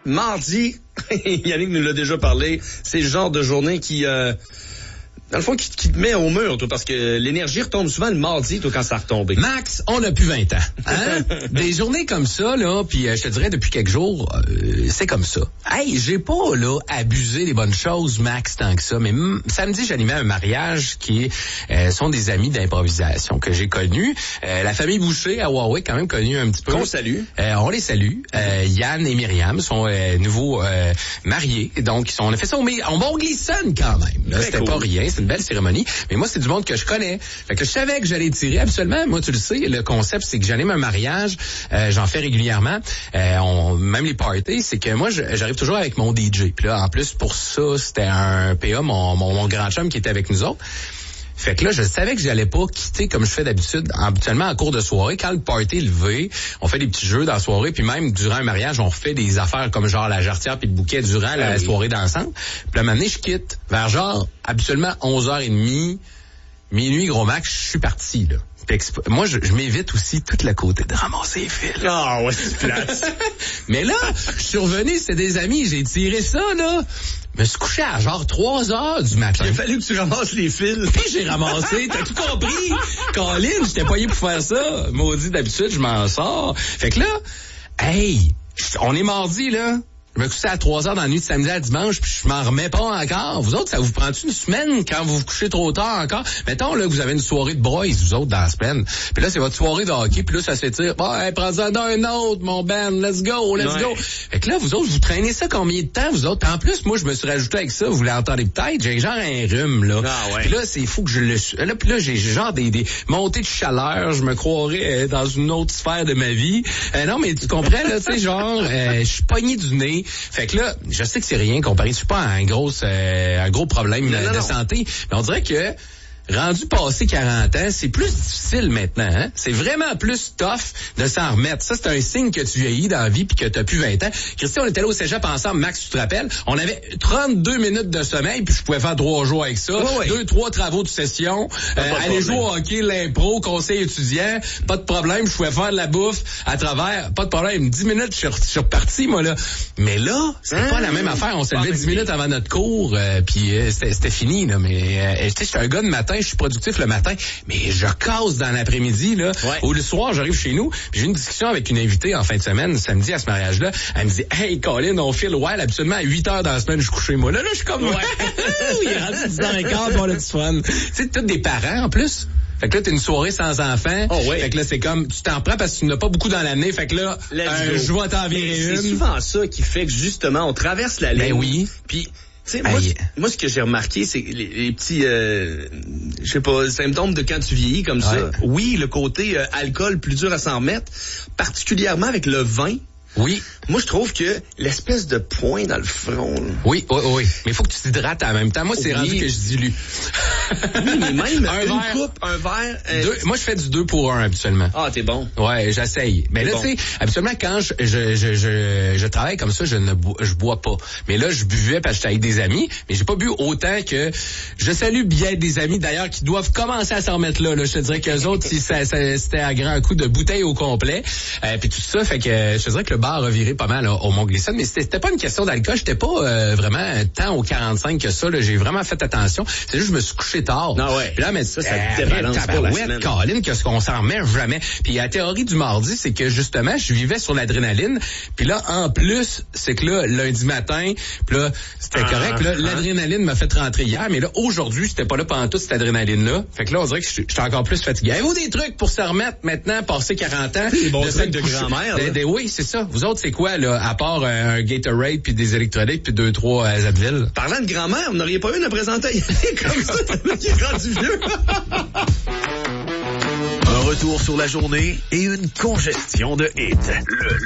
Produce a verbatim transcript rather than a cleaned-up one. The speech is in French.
mardi, Yannick nous l'a déjà parlé, c'est le genre de journée qui... Euh, dans le fond, qui, qui te met au mur, toi, parce que l'énergie retombe souvent le mardi, toi, quand ça a retombé. Max, on a plus vingt ans. Hein? Des journées comme ça, là, puis euh, je te dirais, depuis quelques jours, euh, c'est comme ça. Hey, j'ai pas, là, abusé des bonnes choses, Max, tant que ça, mais m- samedi, j'animais un mariage qui euh, sont des amis d'improvisation que j'ai connus. Euh, la famille Boucher à Huawei, quand même connue un petit peu. Qu'on salue. Euh, on les salue. Euh, Yann et Myriam sont euh, nouveaux euh, mariés, donc ils sont, on a fait ça au Mont-Glisson quand même. Là, c'était cool. Pas rien, c'est une belle cérémonie, mais moi c'est du monde que je connais. Fait que je savais que j'allais tirer absolument. Moi tu le sais, le concept c'est que j'anime un mariage, euh, j'en fais régulièrement. Euh, on, même les parties, c'est que moi je, j'arrive toujours avec mon D J. Puis là en plus pour ça c'était un P A, mon, mon, mon grand chum qui était avec nous autres. Fait que là, je savais que j'allais pas quitter comme je fais d'habitude, habituellement en cours de soirée. Quand le party est levé, on fait des petits jeux dans la soirée, puis même durant un mariage, on fait des affaires comme genre la jarretière puis le bouquet durant ah la oui. soirée dansante. Puis là, maintenant, je quitte vers genre habituellement onze heures trente, minuit, gros max, je suis parti, là. Moi, je, je m'évite aussi tout le côté de ramasser les fils. Ah ouais, c'est place. Mais là, je suis revenu, c'était des amis, j'ai tiré ça, là. Je me suis couché à genre trois heures du matin. Il a fallu que tu ramasses les fils. Puis j'ai ramassé, t'as tout compris. Colin, j'étais payé pour faire ça. Maudit, d'habitude, je m'en sors. Fait que là, hey, on est mardi, là. Je me couchais à trois heures dans la nuit de samedi à dimanche, puis je m'en remets pas encore. Vous autres, ça vous prend une semaine quand vous vous couchez trop tard encore? Mettons là que vous avez une soirée de boys, vous autres, dans la semaine. Puis là, c'est votre soirée de hockey, puis là, ça s'étire. Oh, hey, prends-en d'un autre, mon Ben, let's go, let's ouais. go. Fait que là, vous autres, vous traînez ça combien de temps, vous autres? En plus, moi, je me suis rajouté avec ça, vous l'entendez peut-être, j'ai genre un rhume, là. Ah, ouais. Puis là, c'est fou que je le suis. Là, puis là, j'ai genre des, des montées de chaleur, je me croirais euh, dans une autre sphère de ma vie. Euh, non, mais tu comprends, là, tu sais, genre, euh, je suis pogné du nez. Fait que là, je sais que c'est rien comparé, je suis pas un gros, euh, un gros problème non, de non, santé, mais on dirait que rendu passé quarante ans, c'est plus difficile maintenant. Hein? C'est vraiment plus tough de s'en remettre. Ça, c'est un signe que tu vieillis dans la vie puis que tu as plus vingt ans. Christian, on était là au cégep ensemble, Max, tu te rappelles? On avait trente-deux minutes de sommeil puis je pouvais faire trois jours avec ça. Oh oui. Deux, trois travaux de session. Euh, aller jouer au hockey, l'impro, conseil étudiant. Pas de problème, je pouvais faire de la bouffe à travers. Pas de problème. Dix minutes, je suis reparti, moi, là. Mais là, c'était hein? pas la même affaire. On s'est levé dix minutes avant notre cours euh, puis euh, c'était, c'était fini, là. Mais euh, j'étais un gars de matin, je suis productif le matin, mais je casse dans l'après-midi, là. Ouais. Ou le soir, j'arrive chez nous, puis j'ai une discussion avec une invitée en fin de semaine, samedi à ce mariage-là. Elle me dit, hey, Colin, on file, ouais, absolument, à huit heures dans la semaine, je suis couché, moi. Là, là, je suis comme, ouais. Il est rendu dix heures quinze, puis on a du fun. Tu sais, tous des parents, en plus. Fait que là, t'es une soirée sans enfants. Oh, ouais. Fait que là, c'est comme, tu t'en prends parce que tu n'as pas beaucoup dans l'année. Fait que là, euh, je vais t'en virer une. C'est souvent ça qui fait que, justement, on traverse la ligne. Ben oui. Puis, tu sais, moi, moi, ce que j'ai remarqué, c'est les, les petits, euh, je sais pas, symptômes de quand tu vieillis comme ouais. ça. Oui, le côté euh, alcool, plus dur à s'en remettre, particulièrement avec le vin. Oui. Moi, je trouve que l'espèce de point dans le front... Là. Oui, oui, oui. Mais il faut que tu t'hydrates en même temps. Moi, c'est oui. rendu que je dilue. Oui, mais même un une verre, coupe, un verre... Euh... Deux, moi, je fais du deux pour un, habituellement. Ah, t'es bon. Ouais, j'essaye. Mais t'es là, bon. Tu sais, habituellement, quand je, je, je, je, je travaille comme ça, je ne bois, je bois pas. Mais là, je buvais parce que j'étais avec des amis, mais j'ai pas bu autant que... Je salue bien des amis, d'ailleurs, qui doivent commencer à s'en remettre là. là. Je te dirais qu'eux autres, si ça, ça, c'était à grand coup de bouteille au complet. Euh, puis tout ça, fait que je te dirais que le bar a viré pas mal là, au Mont-Glisson, mais c'était, c'était pas une question d'alcool, j'étais pas euh, vraiment tant au quarante-cinq que ça, là, j'ai vraiment fait attention. C'est juste que je me suis couché tard. Non ouais. Puis là, mais ça, ça te débalance pour la semaine. Colin, qu'est-ce qu'on s'en remet jamais. Puis la théorie du mardi, c'est que justement, je vivais sur l'adrénaline. Puis là, en plus, c'est que là, lundi matin, puis là, c'était ah, correct. Là, ah, l'adrénaline m'a fait rentrer hier, mais là, aujourd'hui, j'étais pas là pendant toute cette adrénaline-là. Fait que là, on dirait que j'étais encore plus fatigué. Avez-vous des trucs pour se remettre maintenant, passer quarante ans? Des bons de trucs de grand-mère. De, de, oui, c'est ça. Vous autres, c'est quoi, là, à part euh, un Gatorade, puis des électrolytes, puis deux, trois euh, Advil? Parlant de grand-mère, vous n'auriez pas une à présenter comme ça, qui est rendu vieux. Un retour sur la journée et une congestion de hits. Le